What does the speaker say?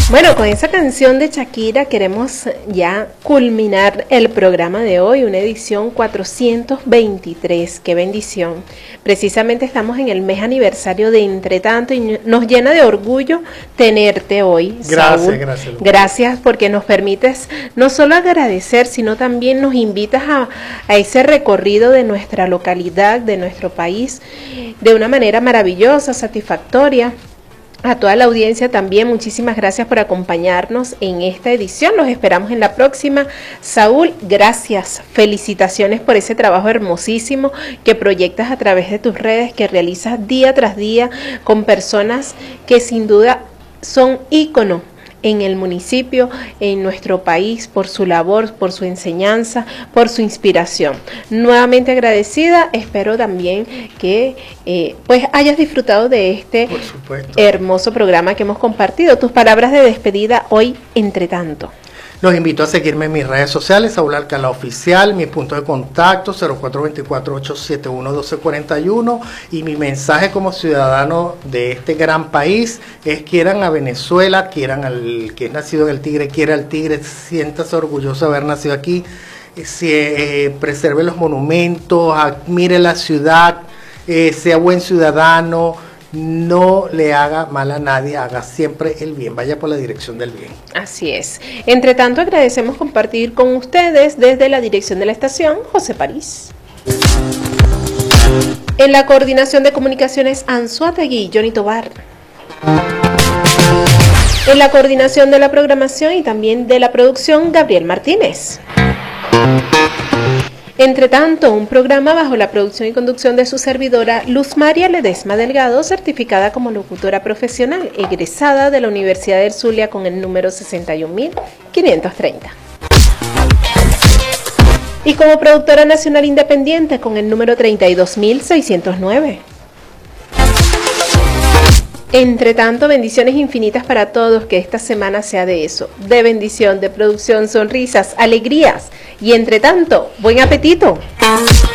Bueno, con esa canción de Shakira queremos ya culminar el programa de hoy, una edición 423. ¡Qué bendición! Precisamente estamos en el mes aniversario de Entretanto y nos llena de orgullo tenerte hoy, Saúl. Gracias. Gracias porque nos permites no solo agradecer, sino también nos invitas a ese recorrido de nuestra localidad, de nuestro país, de una manera maravillosa, satisfactoria. A toda la audiencia también, muchísimas gracias por acompañarnos en esta edición. Los esperamos en la próxima. Saúl, gracias. Felicitaciones por ese trabajo hermosísimo que proyectas a través de tus redes, que realizas día tras día con personas que sin duda son íconos en el municipio, en nuestro país, por su labor, por su enseñanza, por su inspiración. Nuevamente agradecida, espero también que pues hayas disfrutado de este hermoso programa que hemos compartido. Tus palabras de despedida hoy, Entretanto. Los invito a seguirme en mis redes sociales, Saúl Alcalá Oficial, mi punto de contacto 0424-871-1241 y mi mensaje como ciudadano de este gran país es: quieran a Venezuela, quieran al que es nacido en el Tigre, quiera al Tigre, siéntase orgulloso de haber nacido aquí, preserve los monumentos, admire la ciudad, sea buen ciudadano. No le haga mal a nadie, haga siempre el bien, vaya por la dirección del bien. Así es. Entre tanto, agradecemos compartir con ustedes desde la dirección de la estación, José París. En la coordinación de comunicaciones, Anzuategui, Johnny Tobar. En la coordinación de la programación y también de la producción, Gabriel Martínez. Entre tanto, un programa bajo la producción y conducción de su servidora Luz María Ledesma Delgado, certificada como locutora profesional, egresada de la Universidad del Zulia con el número 61.530. Y como productora nacional independiente con el número 32.609. Entre tanto, bendiciones infinitas para todos, que esta semana sea de eso, de bendición, de producción, sonrisas, alegrías y entre tanto, buen apetito.